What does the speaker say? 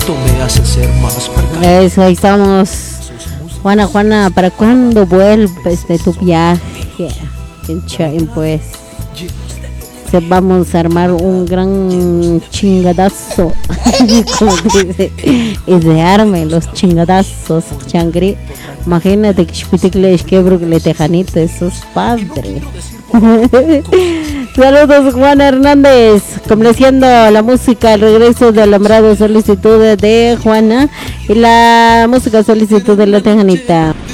Tú me haces ser más precavido. Eso, ahí estamos. Juana, ¿para cuándo vuelves de tu viaje? En Chain, pues. Vamos a armar un gran chingadazo. Como dice. Y se armen los chingadazos, changri. Imagínate que chipiticles quebro que le tejanito, eso es padre. Saludos, Juan Hernández, complaciendo la música, el regreso de Alambrado, solicitud de Juana y la música solicitud de la tejanita.